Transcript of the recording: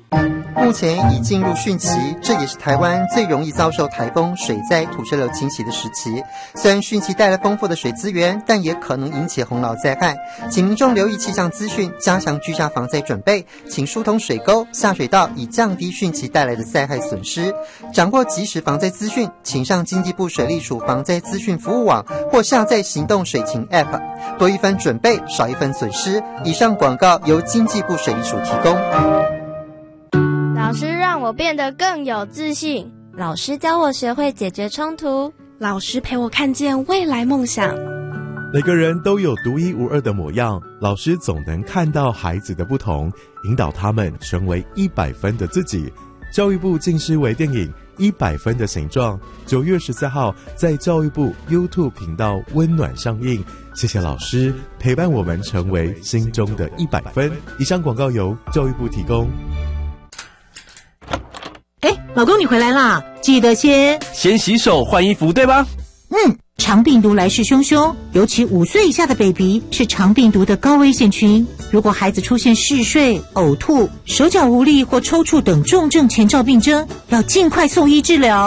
目前已进入汛期，这也是台湾最容易遭受台风、水灾、土石流侵袭的时期。虽然汛期带来丰富的水资源，但也可能引起洪涝灾害，请民众留意气象资讯，加强居家防灾准备，请疏通水沟、下水道，以降低汛期带来的灾害损失。掌握即时防灾资讯，请上经济部水利署防灾资讯服务网或下载行动水情 App， 多一分准备，少一分损失。以上广告由经济部水利署提供。 老师让我变得更有自信， 老师教我学会解决冲突， 老师陪我看见未来梦想。 每个人都有独一无二的模样，老师总能看到孩子的不同，引导他们成为100分的自己。教育部近视微电影100分的形状，9月14号在教育部 YouTube 频道温暖上映。谢谢老师陪伴我们成为心中的100分。以上广告由教育部提供。 老公你回来啦，记得先洗手换衣服，对吧？ 肠病毒来势汹汹，尤其5岁以下的 baby 是肠病毒的高危险群。如果孩子出现嗜睡、呕吐、手脚无力或抽搐等重症前兆病征，要尽快送医治疗。